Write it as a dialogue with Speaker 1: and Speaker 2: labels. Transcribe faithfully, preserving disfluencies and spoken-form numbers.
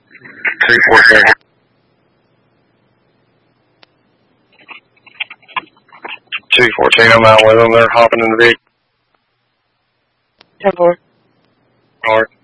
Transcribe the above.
Speaker 1: two fourteen. two fourteen, I'm out with them. They're hopping in the Vic.
Speaker 2: ten four.
Speaker 1: All right.